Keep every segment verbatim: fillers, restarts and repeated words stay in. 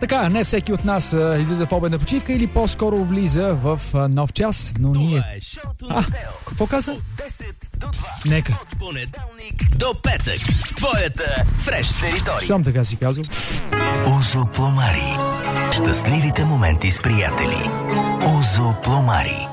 Така, не всеки от нас а, излиза в обедна почивка или по-скоро влиза в а, нов час, но ние... Това е шоуто А, на Тео. какво каза? От десет до два. Нека. От понеделник до петък. Твоята фреш територия. Щом така си казал. Озо Пломари. Щастливите моменти с приятели. Озо Пломари.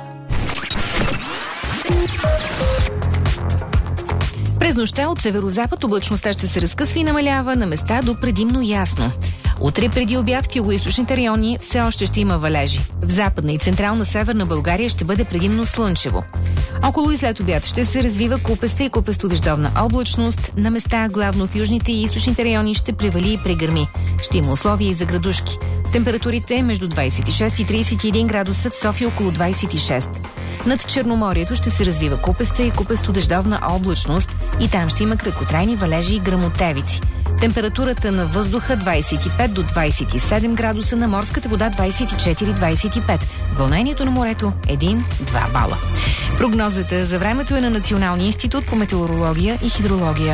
През нощта от северозапад облачността ще се разкъсва и намалява на места до предимно ясно. Утре преди обяд в югоизточните райони все още ще има валежи. В западна и централна северна България ще бъде предимно слънчево. Около и след обяд ще се развива купеста и купесто-дъждовна облачност. На места, главно в южните и източните райони, ще превали и прегърми. Ще има условия и за градушки. Температурите между двадесет и шест и тридесет и един градуса, в София около двадесет и шест. Над Черноморието ще се развива купеста и купесто-дъждовна облачност и там ще има краткотрайни валежи и гръмотевици. Температурата на въздуха двадесет и пет до двадесет и седем градуса, на морската вода двадесет и четири до двадесет и пет. Вълнението на морето един до два бала. Прогнозата за времето е на Националния институт по метеорология и хидрология.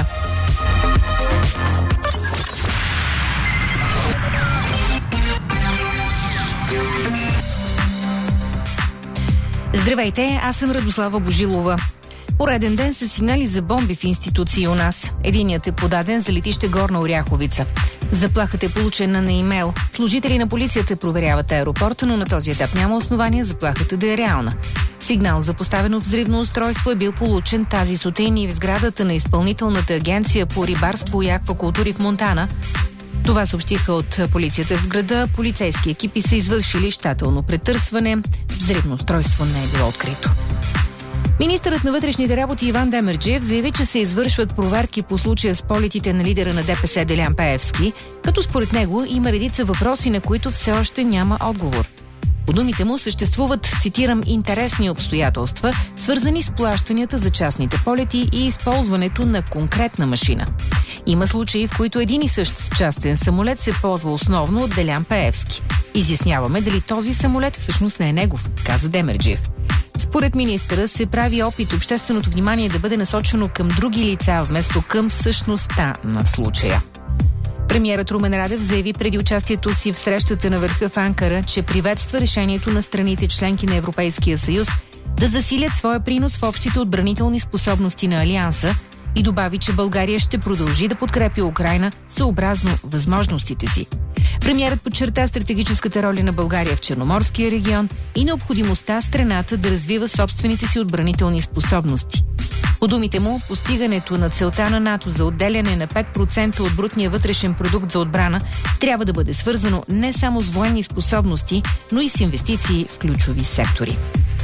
Здравейте, аз съм Радослава Божилова. Пореден ден са сигнали за бомби в институции у нас. Единият е подаден за летище Горна Оряховица. Заплахата е получена на имейл. Служители на полицията проверяват аеропорта, но на този етап няма основания заплахата да е реална. Сигнал за поставено взривно устройство е бил получен тази сутрин и в сградата на Изпълнителната агенция по рибарство и аквакултури в Монтана. Това съобщиха от полицията в града. Полицейски екипи са извършили щателно претърсване. Взривно устройство не е било открито. Министърът на вътрешните работи Иван Демерджиев заяви, че се извършват проверки по случая с полетите на лидера на ДПС Делян Пеевски, като според него има редица въпроси, на които все още няма отговор. По думите му съществуват, цитирам, интересни обстоятелства, свързани с плащанията за частните полети и използването на конкретна машина. Има случаи, в които един и същ частен самолет се ползва основно от Делян Пеевски. Изясняваме дали този самолет всъщност не е негов, каза Демерджиев. Според министъра се прави опит общественото внимание да бъде насочено към други лица, вместо към същността на случая. Премиерът Румен Радев заяви преди участието си в срещата на върха в Анкара, че приветства решението на страните членки на Европейския съюз да засилят своя принос в общите отбранителни способности на Алианса и добави, че България ще продължи да подкрепя Украйна съобразно възможностите си. Премиерът подчерта стратегическата роля на България в Черноморския регион и необходимостта страната да развива собствените си отбранителни способности. По думите му, постигането на целта на НАТО за отделяне на пет процента от брутния вътрешен продукт за отбрана трябва да бъде свързано не само с военни способности, но и с инвестиции в ключови сектори.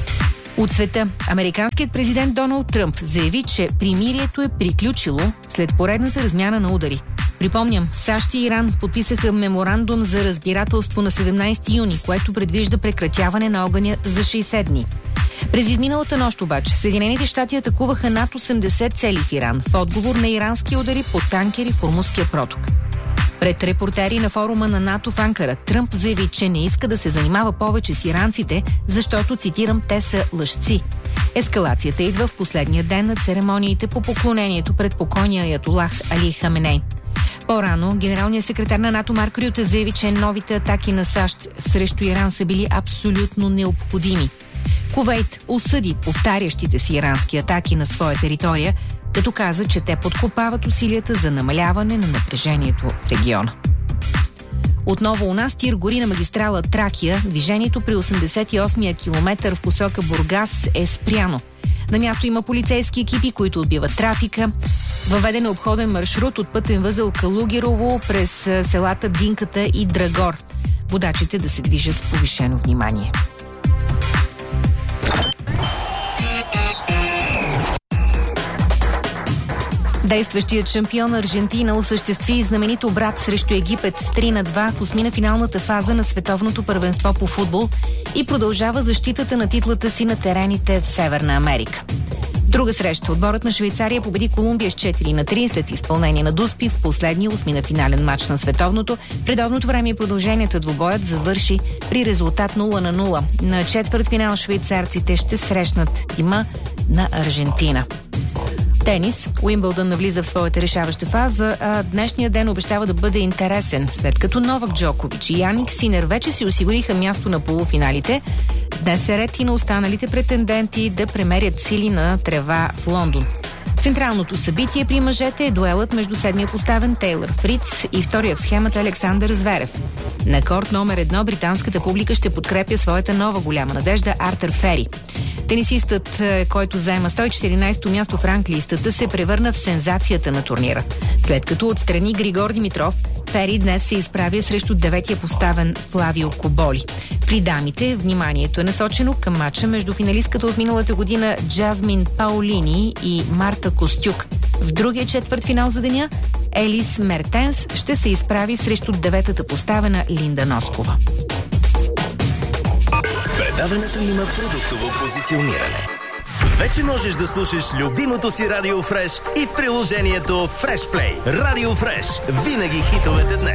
От света, американският президент Доналд Тръмп заяви, че примирието е приключило след поредната размяна на удари. Припомням, САЩ и Иран подписаха меморандум за разбирателство на седемнадесети юни, което предвижда прекратяване на огъня за шейсет дни. През изминалата нощ обаче Съединените щати атакуваха над осемдесет цели в Иран в отговор на ирански удари по танкери в Ормузския проток. Пред репортери на форума на НАТО в Анкара Тръмп заяви, че не иска да се занимава повече с иранците, защото, цитирам, те са лъжци. Ескалацията идва в последния ден на церемониите по поклонението пред покойния аятолах Али Хаменей. По-рано генералният секретар на НАТО Марк Рюте заяви, че новите атаки на САЩ срещу Иран са били абсолютно необходими. Кувейт осъди повтарящите си ирански атаки на своя територия, като каза, че те подкопават усилията за намаляване на напрежението в региона. Отново у нас тир гори на магистрала Тракия. Движението при осемдесет и осмия километър в посока Бургас е спряно. На място има полицейски екипи, които отбиват трафика. Въведен е обходен маршрут от пътен възел Калугерово през селата Динката и Драгор. Водачите да се движат с повишено внимание. Действащият шампион Аржентина осъществи знаменит обрат срещу Египет с три на два в осмина финалната фаза на световното първенство по футбол и продължава защитата на титлата си на терените в Северна Америка. Друга среща. Отборът на Швейцария победи Колумбия с четири на три след изпълнение на Дуспи в последния осмина финален матч на световното. Предобното време и продължението двубоят завърши при резултат нула на нула. На четвъртфинал швейцарците ще срещнат тима на Аржентина. Тенис. Уимбълдън навлиза в своята решаваща фаза, а днешният ден обещава да бъде интересен, след като Новак Джокович и Яник Синер вече си осигуриха място на полуфиналите. Днес е ред и на останалите претенденти да премерят сили на трева в Лондон. Централното събитие при мъжете е дуелът между седмия поставен Тейлър Фриц и втория в схемата Александър Зверев. На корт номер едно британската публика ще подкрепя своята нова голяма надежда Артър Фери. Тенисистът, който заема сто и четиринадесето място в ранглистата, се превърна в сензацията на турнира. След като отстрани Григор Димитров, Фери днес се изправя срещу деветия поставен Флавио Коболи. При дамите вниманието е насочено към матча между финалистката от миналата година Джазмин Паулини и Марта Костюк. В другия четвъртфинал за деня Елис Мертенс ще се изправи срещу деветата поставена Линда Носкова. Предаването има продуктово позициониране. Вече можеш да слушаш любимото си Радио Фреш и в приложението Фреш Плей. Радио Фреш. Винаги хитовете днес.